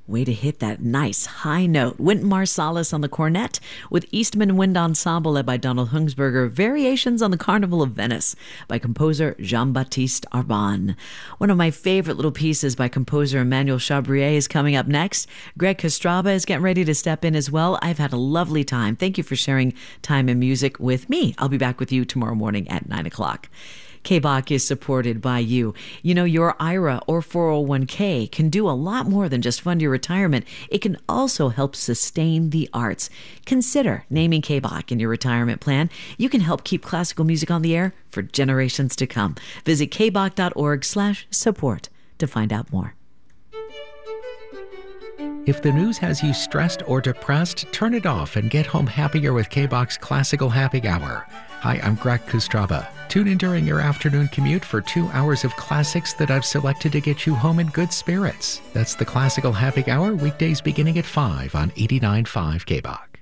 Way to hit that nice high note. Wynton Marsalis on the cornet with Eastman Wind Ensemble led by Donald Hungsberger. Variations on the Carnival of Venice by composer Jean-Baptiste Arban. One of my favorite little pieces by composer Emmanuel Chabrier is coming up next. Greg Kostraba is getting ready to step in as well. I've had a lovely time. Thank you for sharing time and music with me. I'll be back with you tomorrow morning at 9 o'clock. KBOC is supported by you. You know, your IRA or 401k can do a lot more than just fund your retirement. It can also help sustain the arts. Consider naming KBOC in your retirement plan. You can help keep classical music on the air for generations to come. Visit kboc.org/support to find out more. If the news has you stressed or depressed, turn it off and get home happier with KBOC's Classical Happy Hour. Hi, I'm Greg Kostraba. Tune in during your afternoon commute for 2 hours of classics that I've selected to get you home in good spirits. That's the Classical Happy Hour, weekdays beginning at 5 on 89.5 KBOC.